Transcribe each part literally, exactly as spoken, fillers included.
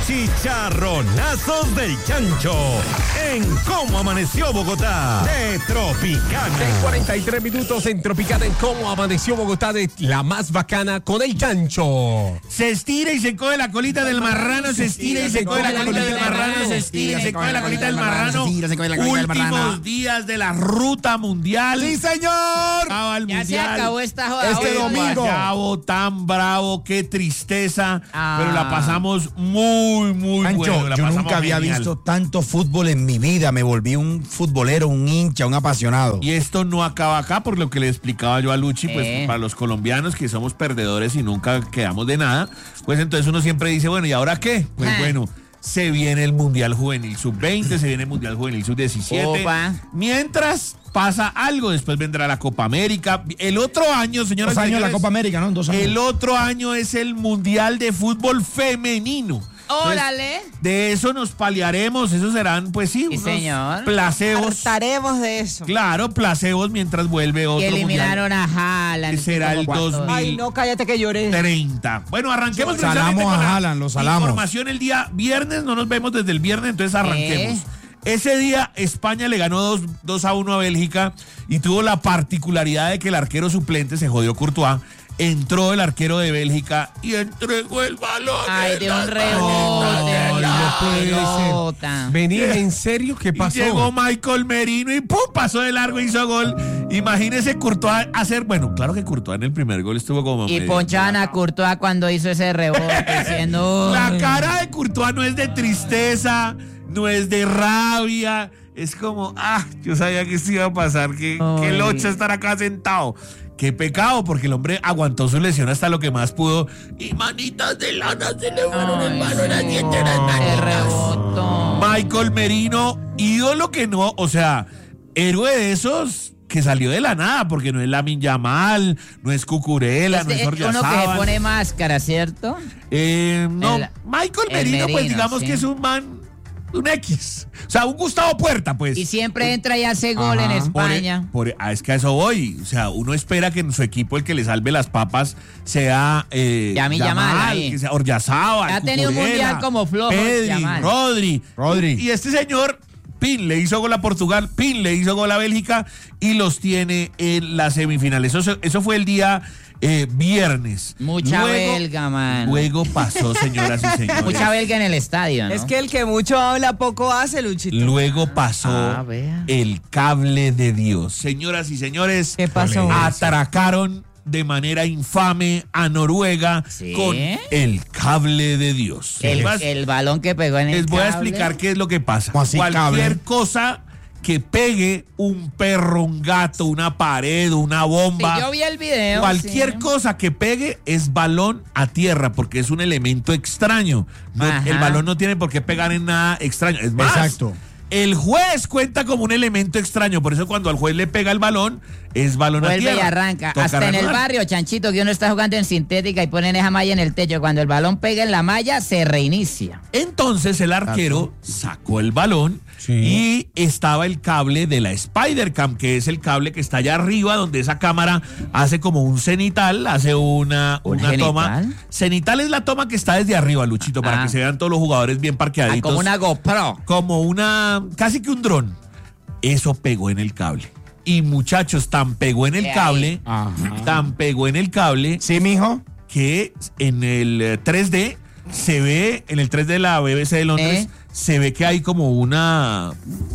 chicharronazos del Chancho en Cómo Amaneció Bogotá de Tropicana. seis cuarenta y tres minutos en Tropicana en Cómo Amaneció Bogotá de la más bacana con el Chancho. Se estira y se coge la colita del marrano, se estira y se coge la colita del marrano, se estira y se coge la colita del marrano. Últimos días de la ruta mundial. ¡Sí, señor! Acaba el Ya mundial. se acabó esta joda. Este hoy, domingo. Guayabo, tan bravo, qué tristeza, Ah. pero la pasamos muy, muy Pancho, bueno. La yo pasamos nunca había genial. visto tanto fútbol en mi vida. Me volví un futbolero, un hincha, un apasionado. Y esto no acaba acá, por lo que le explicaba yo a Luchi, pues Eh. para los colombianos que somos perdedores y nunca quedamos de nada, pues entonces uno siempre dice, bueno, ¿y ahora qué? Pues Ah. bueno, se viene el Mundial Juvenil sub veinte, se viene el Mundial Juvenil sub diecisiete. Opa. Mientras pasa algo, después vendrá la Copa América. El otro año, señoras Dos y años la señores, Copa América, ¿no? Dos años. el otro año es el Mundial de Fútbol Femenino. Entonces, Órale. de eso nos paliaremos, eso serán, pues sí, Sí, unos señor. placebos. Hartaremos de eso. Claro, placebos mientras vuelve otro Que eliminaron mundial. a Haaland. Que será el Como dos cuatro. mil. Ay, no, cállate que lloré. treinta. Bueno, arranquemos Salamos precisamente a con la Haaland, lo salamos. información el día viernes, no nos vemos desde el viernes, entonces arranquemos. ¿Eh? Ese día España le ganó dos a uno a Bélgica y tuvo la particularidad de que el arquero suplente se jodió Courtois. Entró el arquero de Bélgica y entregó el balón. Ay, de un No, rebote, de no, una no puede ser. pelota. ¿Venía en serio? ¿Qué Y pasó? llegó Michael Merino y ¡pum! Pasó de largo y hizo gol. Imagínese Courtois hacer, bueno, claro que Courtois en el primer gol estuvo como Y medio- ponchaban a Courtois cuando hizo ese rebote, diciendo... La "Uy". cara de Courtois no es de tristeza, no es de rabia, es como, ah, yo sabía que esto iba a pasar, que, que Ay. locha estar acá sentado. Qué pecado, porque el hombre aguantó su lesión hasta lo que más pudo. Y manitas de lana se le fueron el balón a siete las Se manitas. rebotó. Michael Merino, ídolo que no, o sea, héroe de esos que salió de la nada, porque no es Lamine Yamal, no es Cucurella, no Este es es uno que se Oryazábal. pone máscara, ¿cierto? Eh, no, El- Michael el Merino, pues Merino, digamos sí. que es un man, un X. O sea, un Gustavo Puerta, pues. Y siempre entra y hace gol en Por- España. por- ah, es que a eso voy. O sea, uno espera que en su equipo el que le salve las papas sea eh, Lamine Yamal ahí. que sea Oryazábal, Ha tenido un Cucurella, mundial como flojo, Pedri, Yamal. Rodri. Rodri. Y este señor, Pin, le hizo gol a Portugal, Pin le hizo gol a Bélgica y los tiene en la semifinal. Eso, eso fue el día eh, viernes. Mucha Luego- belga, man. Luego pasó, señoras y señores. Mucha belga en el estadio, ¿no? Es que el que mucho habla, poco hace, Luchito. Luego pasó Ah, vea. el cable de Dios. Señoras y señores, ¿Qué pasó? atracaron de manera infame a Noruega ¿Sí? con el cable de Dios. El, Además, el balón que pegó en el les voy a cable. explicar qué es lo que pasa. ¿Cómo así, Cualquier cable? cosa que pegue un perro, un gato, una pared, una Sí, bomba. yo vi el video. Cualquier sí. cosa que pegue es balón a tierra porque es un elemento extraño. No- Ajá. el balón no tiene por qué pegar en nada extraño. Es más, Exacto. el juez cuenta como un elemento extraño. Por eso cuando al juez le pega el balón, es balón a Vuelve tierra. y arranca. Toca Hasta en el reanudar. barrio, Chanchito, que uno está jugando en sintética y ponen esa malla en el techo. Cuando el balón pega en la malla, se reinicia. Entonces el arquero sacó el balón Sí. y estaba el cable de la Spider-Cam, que es el cable que está allá arriba, donde esa cámara hace como un cenital, hace una, ¿Un una genital? toma. Cenital es la toma que está desde arriba, Luchito, para Ah. que se vean todos los jugadores bien Ah, parqueaditos. como una GoPro. Como una, casi que un dron. Eso pegó en el cable. Y muchachos, tan pegó en el ¿Qué hay? cable, Ajá. tan pegó en el cable, ¿Sí, mijo? que en el eh, tres D se ve, en el tres D de la B B C de Londres, ¿Eh? se ve que hay como una,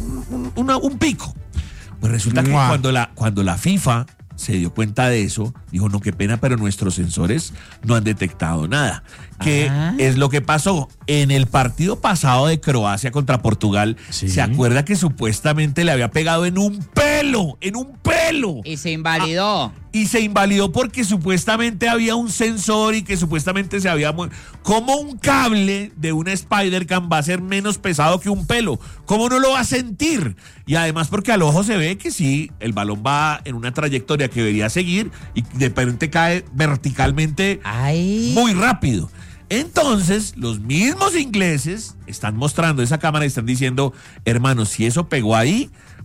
una un pico. Pues resulta que Mua. cuando la, cuando la FIFA se dio cuenta de eso, dijo, no, qué pena, pero nuestros sensores no han detectado nada. ¿Qué Ah. es lo que pasó? En el partido pasado de Croacia contra Portugal, Sí. ¿se acuerda que supuestamente le había pegado en un pelo? En un pelo. Y se invalidó. Y se invalidó porque supuestamente había un sensor y que supuestamente se había... mu- ¿Cómo un cable de una Spider-Cam va a ser menos pesado que un pelo? ¿Cómo no lo va a sentir? Y además porque al ojo se ve que sí, el balón va en una trayectoria que debería seguir y de repente cae verticalmente Ay. muy rápido. Entonces, los mismos ingleses están mostrando esa cámara y están diciendo, hermanos, si eso pegó ahí,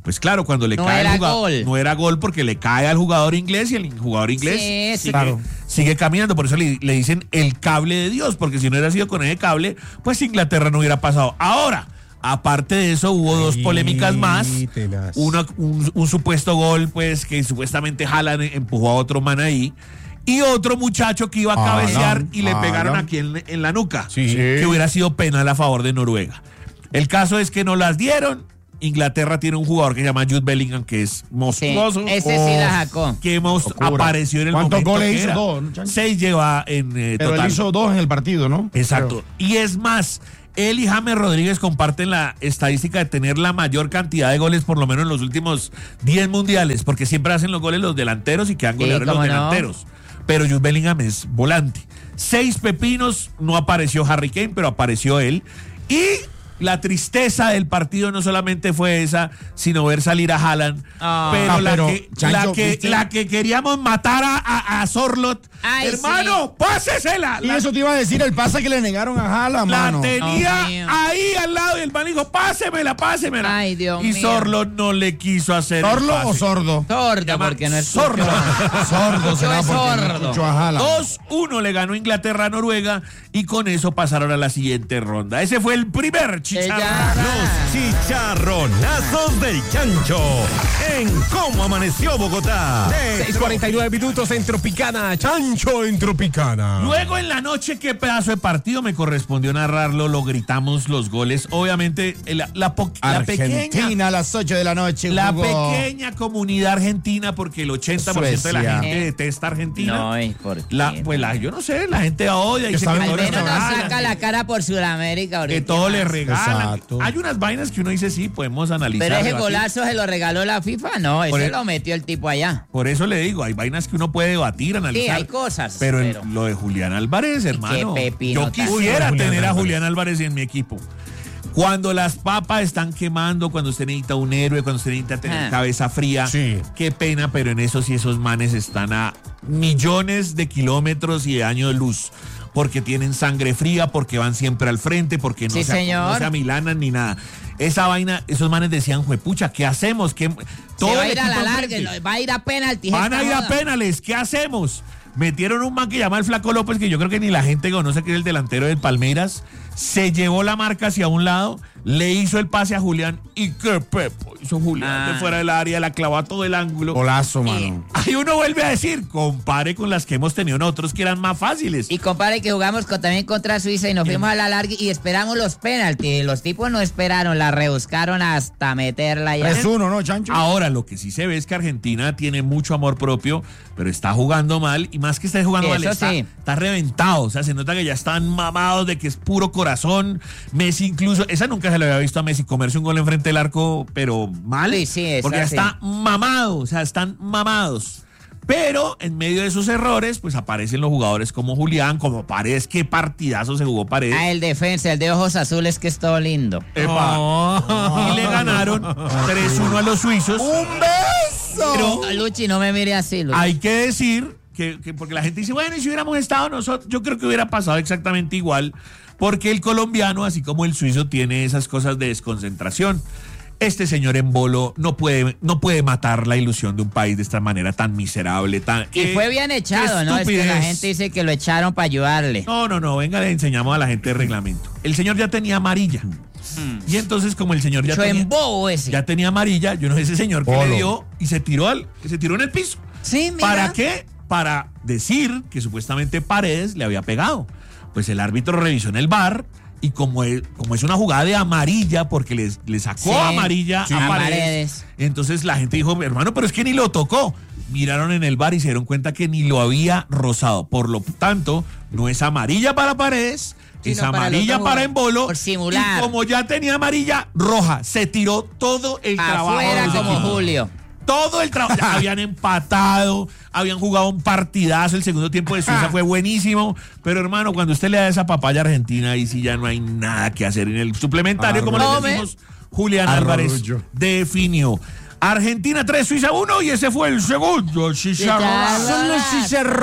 Pues claro, cuando le No cae era al jugador, gol. no era gol porque le cae al jugador inglés y el jugador inglés Sí, sí. sigue, Claro. sigue caminando. Por eso le, le dicen el cable de Dios, porque si no hubiera sido con ese cable, pues Inglaterra no hubiera pasado. Ahora, aparte de eso, hubo dos polémicas más. tenaz. Una, un, un supuesto gol, pues, que supuestamente Haaland empujó a otro man ahí. Y otro muchacho que iba a Haaland, cabecear y le pegaron Haaland. aquí en, en la nuca. Sí. Que hubiera sido penal a favor de Noruega. El caso es que no las dieron. Inglaterra tiene un jugador que se llama Jude Bellingham, que es Sí, monstruoso. ese sí la sacó. Que hemos Locura. apareció en el ¿Cuántos momento goles que hizo? era. Dos, ¿no, Chancho? Seis lleva en eh, Pero total. él hizo dos en el partido, ¿no? Exacto. Y es más, él y James Rodríguez comparten la estadística de tener la mayor cantidad de goles, por lo menos en los últimos diez mundiales, porque siempre hacen los goles los delanteros y quedan Sí, goleadores los cómo no. delanteros. Pero Jude Bellingham es volante. Seis pepinos, no apareció Harry Kane, pero apareció él. Y la tristeza del partido no solamente fue esa, sino ver salir a Haaland. Ah. pero, Ah, la, pero, que, Chancho, la, que, ¿viste? la que queríamos matar a, a, a Sorlot. Ay, Hermano, pásesela. Y La- eso te iba a decir, el pase que le negaron a Haaland, la mano. tenía Dios mío. ahí al lado y el man dijo, pásemela, pásemela. Ay, Dios y mío. Sorlo no le quiso hacer el ¿Sorlo pase. o sordo? Sordo, Llama porque no es sordo. Sordo será es porque no sordo. escuchó a Haaland. dos uno le ganó Inglaterra a Noruega y con eso pasaron a la siguiente ronda. Ese fue el primer chicharrón. Los chicharronazos del Chancho en Cómo Amaneció Bogotá. De seis cuarenta y nueve minutos en Tropicana. Chancho en Tropicana. Luego en la noche, qué pedazo de partido me correspondió narrarlo, lo gritamos los goles. Obviamente, la, la, po- la pequeña... Argentina a las ocho de la noche. La jugó. pequeña comunidad argentina, porque el ochenta por ciento de la Suecia. gente detesta a Argentina. No, ¿y por qué? La, pues la, yo no sé, la gente odia. Dice saben que Al todo dónde le menos no regalan, saca la cara por Sudamérica ahorita. que todo le más. regalan. Exacto. Hay unas vainas que uno dice, sí, podemos analizar. Pero ese debatir. golazo se lo regaló la FIFA, no, Por ese el- lo metió el tipo allá. Por eso le digo, hay vainas que uno puede debatir, analizar. Sí, hay cosas, Pero, en pero- lo de Julián Álvarez, hermano. pepino Yo tan- quisiera Uy, Julián tener a Álvarez. Julián Álvarez en mi equipo. Cuando las papas están quemando, cuando usted necesita un héroe, cuando usted necesita tener Ah. cabeza fría, Sí. qué pena, pero en eso sí esos manes están a millones de kilómetros y de años de luz. Porque tienen sangre fría, porque van siempre al frente, porque no, Sí, se, señor. no se amilanan ni nada. Esa vaina, esos manes decían, juepucha, ¿qué hacemos? ¿Qué? Se va a el ir a la equipo al larga, frente. va a ir a penalti. Van a esta ir a joda. penales, ¿qué hacemos? Metieron un man que llama el Flaco López, que yo creo que ni la gente conoce, que es el delantero del Palmeiras. Se llevó la marca hacia un lado, le hizo el pase a Julián y qué pepo hizo Julián Ah. de fuera del área, la clavó a todo el ángulo. Golazo, mano. Ahí uno vuelve a decir, compare con las que hemos tenido nosotros que eran más fáciles. Y compadre, que jugamos con- también contra Suiza y nos fuimos a la larga y esperamos los penaltis. Los tipos no esperaron, la rebuscaron hasta meterla ya. tres uno, ¿no, Chancho? Ahora, lo que sí se ve es que Argentina tiene mucho amor propio, pero está jugando mal, y más que esté jugando mal, Eso está, sí. está reventado. O sea, se nota que ya están mamados de que es puro corazón. Messi incluso, esa nunca se le había visto a Messi comerse un gol enfrente del arco, pero mal. Sí, sí, esa porque ya sí. está mamado, o sea, están mamados. Pero en medio de esos errores, pues aparecen los jugadores como Julián, como Paredes. Qué partidazo se jugó Paredes. Ah, el defensa, el de ojos azules, que es todo lindo. Epa. Y le ganaron tres uno a los suizos. ¡Un beso! Pero No, Luchi, no me mire así, Luchi. hay que decir que, que porque la gente dice, bueno, y si hubiéramos estado nosotros, yo creo que hubiera pasado exactamente igual, porque el colombiano, así como el suizo, tiene esas cosas de desconcentración. Este señor Embolo no puede, no puede matar la ilusión de un país de esta manera tan miserable, tan... Y qué- fue bien echado, qué ¿no? Es que la estupidez. gente dice que lo echaron para ayudarle. No, no, no, venga, le enseñamos a la gente el reglamento. El señor ya tenía amarilla. Y entonces, como el señor ya Mucho tenía, embobo ese. ya tenía amarilla, yo no sé ese señor que Polo. le dio y se tiró al, se tiró en el piso. Sí, mira. ¿Para qué? Para decir que supuestamente Paredes le había pegado. Pues el árbitro revisó en el V A R y como es, como es una jugada de amarilla, porque le, le sacó Sí, amarilla sí, a a Paredes, Paredes. entonces la gente dijo, hermano, pero es que ni lo tocó. Miraron en el V A R y se dieron cuenta que ni lo había rozado. Por lo tanto, no es amarilla para Paredes, es Sino para el amarilla otro para jugador. Embolo. Por simular. Y como ya tenía amarilla, roja. Se tiró todo el trabajo. Afuera del como equipo. Julio. Todo el trabajo. Ya habían empatado, habían jugado un partidazo. El segundo tiempo de Suiza fue buenísimo. Pero hermano, cuando usted le da esa papaya a Argentina, ahí sí ya no hay nada que hacer. En el suplementario, como le Arrullo. decimos, Julián Arrullo. Álvarez definió. Argentina tres, Suiza uno, y ese fue el segundo chicharrón. Chicharrón. Son los chicharrones.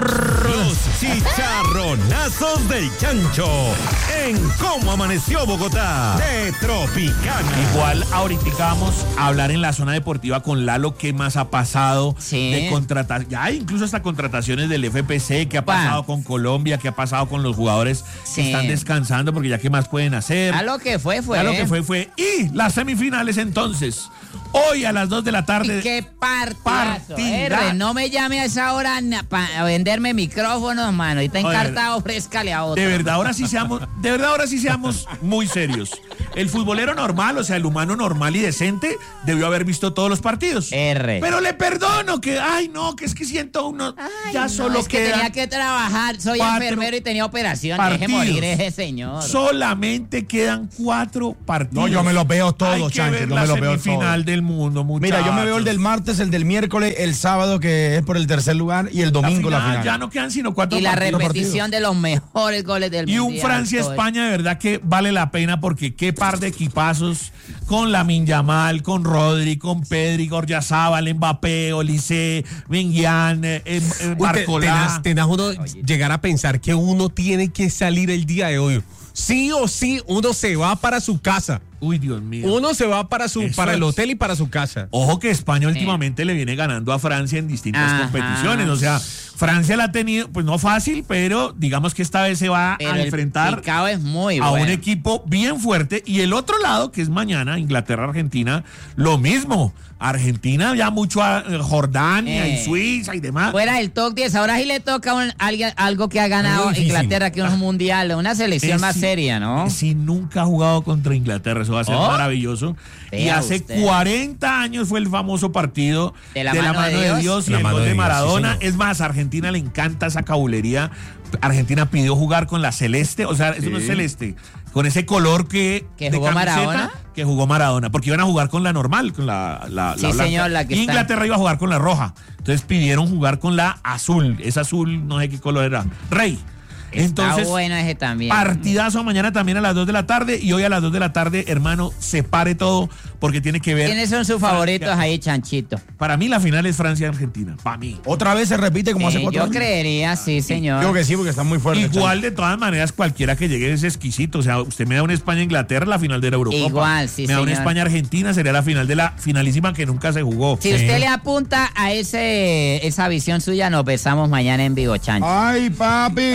Los chicharronazos del Chancho. En Cómo Amaneció Bogotá. De Tropicana. Igual ahorita vamos a hablar en la zona deportiva con Lalo qué más ha pasado Sí. de contratación. Ya hay incluso hasta contrataciones del F P C, qué ha pasado Pa. con Colombia, qué ha pasado con los jugadores Sí. que están descansando porque ya qué más pueden hacer. A lo que fue, fue. Ya lo que fue fue. Y las semifinales entonces. Hoy a las dos de la tarde. Y qué partidazo. Partida. R, no me llame a esa hora para venderme micrófonos, mano. Y está Oye, encartado, ofrézcale a otro. De verdad, ahora sí seamos, de verdad, ahora sí seamos muy serios. El futbolero normal, o sea, el humano normal y decente, debió haber visto todos los partidos. R. Pero le perdono que, ay, no, que es que siento uno, Ay, ya no, solo es que quedan tenía que trabajar. Soy cuatro enfermero y tenía operación. Deje partidos. morir ese señor. Solamente quedan cuatro partidos. No, yo me los veo todos, Hay que Chancho, ver yo la me los veo semifinal todos. del mundo, muchachos. Mira, yo me veo el del martes, el del miércoles, el sábado, que es por el tercer lugar, y el domingo la final. Ya no quedan sino cuatro Y la partidos. repetición de los mejores goles del Y mundo. un Francia-España de verdad que vale la pena porque qué par de equipazos con Lamine Yamal, con Rodri, con Pedri, Goryazábal, Mbappé, Olise, Menguian, eh, eh, Uy, te- Barcolá. tenaz, tenaz uno llegar a pensar que uno tiene que salir el día de hoy. Sí o sí, uno se va para su casa. Uy, Dios mío. Uno se va para su Eso para el es. hotel y para su casa. Ojo que España últimamente le viene ganando a Francia en distintas Ajá. competiciones. O sea, Francia la ha tenido, pues no fácil, pero digamos que esta vez se va Pero a el enfrentar picado es muy a bueno. un equipo bien fuerte. Y el otro lado, que es mañana, Inglaterra-Argentina, lo mismo. Argentina ya mucho a eh, Jordania Eh. y Suiza y demás. Fuera del top diez, ahora sí le toca a un- alguien, algo que ha ganado Muy difícil. Inglaterra, que es un mundial, una selección Messi- más seria, ¿no? Messi nunca ha jugado contra Inglaterra, eso va a ser Oh. maravilloso. Y Vea hace usted. cuarenta años fue el famoso partido De la mano de de Dios. Dios y La el mano gol de de Dios, sí, Maradona. señor. Es más, a Argentina le encanta esa cabulería. Argentina pidió jugar con la celeste, o sea, eso no es celeste, con ese color que ¿Que de jugó camiseta Maradona? que jugó Maradona, porque iban a jugar con la normal, con la, la, Sí, la blanca. señor, la que Y está- Inglaterra iba a jugar con la roja. Entonces pidieron jugar con la azul. Esa azul, no sé qué color era. Rey. Entonces, Está bueno ese también. partidazo mañana también a las dos de la tarde y hoy a las dos de la tarde, hermano, separe todo porque tiene que ver. ¿Quiénes son sus favoritos ahí, Chanchito? Para mí la final es Francia-Argentina, para mí. Otra vez se repite como hace Eh, cuatro yo años. creería, sí, señor. Digo que sí, porque están muy fuertes. Igual de todas maneras cualquiera que llegue es exquisito, o sea, usted me da una España-Inglaterra, la final de la Eurocopa. Igual, sí, Me da una señor. España-Argentina, sería la final de la finalísima que nunca se jugó. Si usted le apunta a ese esa visión suya, nos besamos mañana en vivo, Chancho. ¡Ay, papi!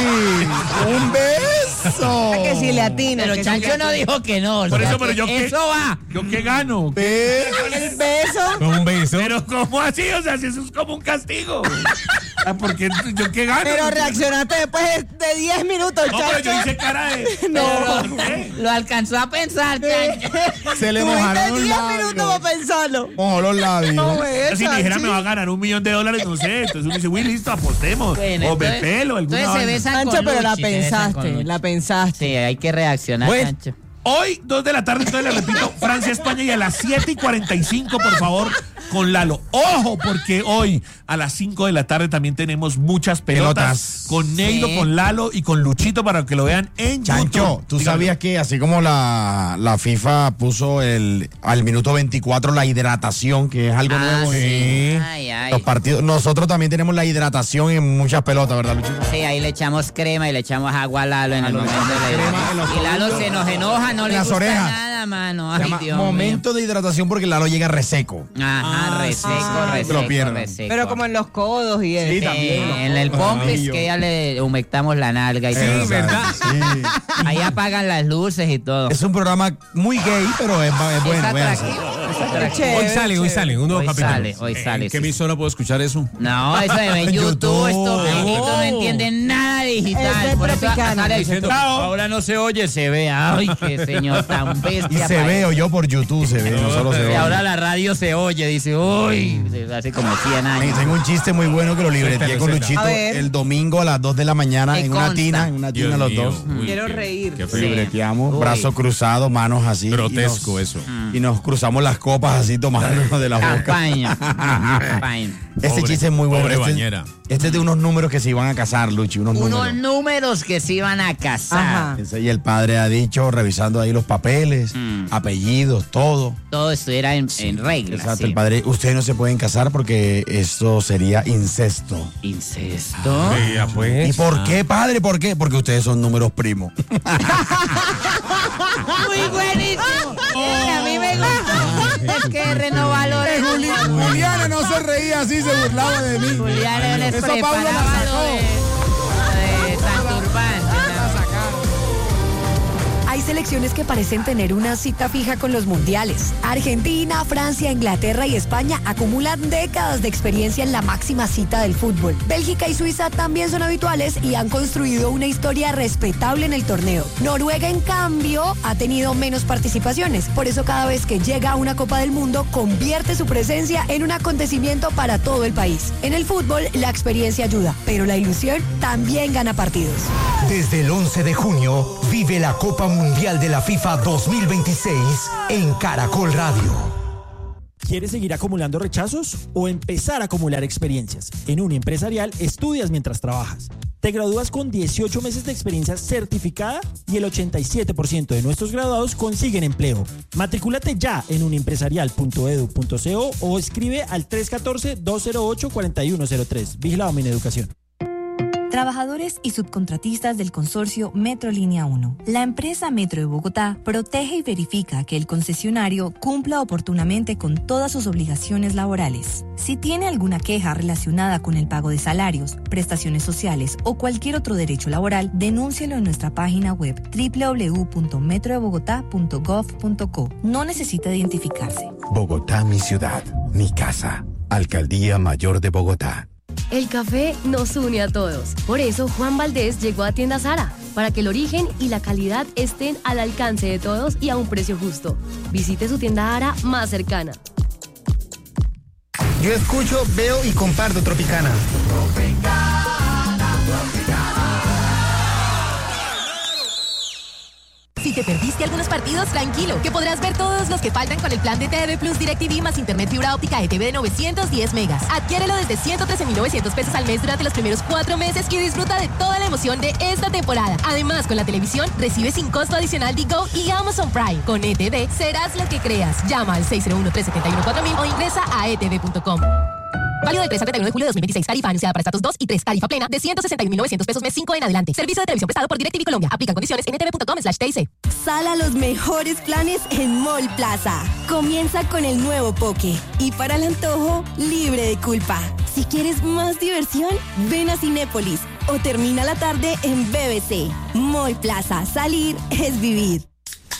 ¡Un beso! Que si le atina. Pero que si Chancho le no atina. dijo que no. o Por sea, eso, pero que yo qué- eso va. ¿Yo qué gano? El beso. Con un beso. Pero ¿cómo así? O sea, si eso es como un castigo. Ah, porque yo qué gano. Pero reaccionaste después de diez minutos, No, pero yo Chancho. hice cara de. No. ¿Por qué? Lo alcanzó a pensar, Chancho. Se le Tuviste mojaron los diez minutos labios. para pensarlo. Mojó los labios. No, güey, Si me dijera me va a Chanchi. ganar un millón de dólares, no sé. Entonces uno dice, uy, listo, apostemos. Bueno, o entonces- Bepelo, alguna entonces se vaina. besan Chancho, con pero la Luchi, se besan con pensaste, Luchi. la pensaste. Sí, hay que reaccionar, Bueno. Chancho. Hoy, dos de la tarde, entonces le repito, Francia-España y a las siete y cuarenta y cinco, por favor, con Lalo. Ojo, porque hoy a las cinco de la tarde también tenemos muchas pelotas, Pelotas. con Neido, Sí. con Lalo y con Luchito para que lo vean en Chancho, YouTube. ¿tú Dígame. sabías que así como la, la FIFA puso el al minuto veinticuatro la hidratación, que es algo Ah, nuevo sí. en Ay, ay. los partidos? Nosotros también tenemos la hidratación en muchas pelotas, ¿verdad, Luchito? Sí, ahí le echamos crema y le echamos agua a Lalo en el momento de la crema en los Y Lalo oídos. se nos enoja, no En le las gusta orejas. nada, mano. Se Ay, llama Dios momento de hidratación porque Lalo llega reseco. mío. Ajá, reseco, sí. reseco, Te lo pierdas. reseco. Pero como en los codos y eso. Sí, Sí, también. en el pompis Amarillo. que ya le humectamos la nalga y Sí, todo. ¿verdad? Sí. Ahí apagan las luces y todo. Es un programa muy gay, pero es, es bueno. es véanse. atractivo, es Qué atractivo. chévere, Hoy sale, hoy chévere. sale, un nuevo Hoy capítulo. sale, hoy sale. ¿En qué sí. emisora puedo escuchar eso? No, eso de en En YouTube, YouTube. estos viejitos no Oh. entienden nada digital. Es de Por eso Tropicana. sale Diciendo, diciendo, ahora no se oye, se ve. ay, qué señor tan bestia. Y se pa' ve, o yo por YouTube se ve, no solo se Y ve. ahora la radio se oye, dice, uy, hace como cien Ay, años. tengo un chiste muy bueno que lo libreteé con receta. Luchito A ver. el domingo a las dos de la mañana Me en una consta. tina, en una tina Dios los mío, dos. uy, Quiero qué- reír. Qué Sí. feo. Libreteamos, Uy. brazos cruzados, manos así. Grotesco y nos, eso. Y nos cruzamos las copas así tomándonos de la boca. Campaña. Campaña. Este Pobre- chiste es muy bueno. pobre Este, bañera. este es de unos números que se iban a casar, Luchi. Unos, Unos números. números que se iban a casar. Ajá. Ese, y el padre ha dicho, revisando ahí los papeles, Mm. apellidos, todo. Todo estuviera en, en regla. Exacto, sí. el padre, ustedes no se pueden casar porque eso sería incesto. Incesto. Vea, pues. ¿Y por qué, padre? ¿Por qué? Porque ustedes son números primos. Muy buenísimo. Ese a mí me gusta. Es que renovalores. Juliana no se reía así, se burlaba de mí. Julián les Eso Pablo la preparaba sacó. lo de, lo de Santurbán. Hay selecciones que parecen tener una cita fija con los mundiales. Argentina, Francia, Inglaterra y España acumulan décadas de experiencia en la máxima cita del fútbol. Bélgica y Suiza también son habituales y han construido una historia respetable en el torneo. Noruega, en cambio, ha tenido menos participaciones. Por eso cada vez que llega a una Copa del Mundo, convierte su presencia en un acontecimiento para todo el país. En el fútbol, la experiencia ayuda, pero la ilusión también gana partidos. Desde el once de junio, vive la Copa Mundial de la FIFA dos mil veintiséis en Caracol Radio. ¿Quieres seguir acumulando rechazos o empezar a acumular experiencias? En Uniempresarial estudias mientras trabajas. Te gradúas con dieciocho meses de experiencia certificada y el ochenta y siete por ciento de nuestros graduados consiguen empleo. Matricúlate ya en uniempresarial punto edu punto co o escribe al tres uno cuatro, dos cero ocho, cuatro uno cero tres. Vigilado Mineducación. Trabajadores y subcontratistas del consorcio Metro Línea uno. La empresa Metro de Bogotá protege y verifica que el concesionario cumpla oportunamente con todas sus obligaciones laborales. Si tiene alguna queja relacionada con el pago de salarios, prestaciones sociales o cualquier otro derecho laboral, denúncielo en nuestra página web doble u doble u doble u punto metro de bogotá punto gov punto co. No necesita identificarse. Bogotá, mi ciudad, mi casa. Alcaldía Mayor de Bogotá. El café nos une a todos. Por eso Juan Valdés llegó a Tienda Zara, para que el origen y la calidad estén al alcance de todos y a un precio justo. Visite su tienda Zara más cercana. Yo escucho, veo y comparto Tropicana. Si te perdiste algunos partidos, tranquilo, que podrás ver todos los que faltan con el plan de T V Plus DirecTV más internet fibra óptica E T V de novecientos diez megas. Adquiérelo desde ciento trece mil novecientos pesos al mes durante los primeros cuatro meses y disfruta de toda la emoción de esta temporada. Además, con la televisión, recibe sin costo adicional Digo y Amazon Prime. Con E T V, serás lo que creas. Llama al seis cero uno, tres siete uno, cuatro mil o ingresa a e t v punto com. Válido del tres al treinta y uno de julio de dos mil veintiséis. Tarifa anunciada para estatus dos y tres. Tarifa plena de ciento sesenta y un mil novecientos pesos mes cinco en adelante. Servicio de televisión prestado por DirecTV Colombia. Aplican condiciones en e t v punto com slash t i c. Sal a los mejores planes en Mall Plaza. Comienza con el nuevo Poke. Y para el antojo, libre de culpa. Si quieres más diversión, ven a Cinépolis o termina la tarde en B B C. Mall Plaza. Salir es vivir.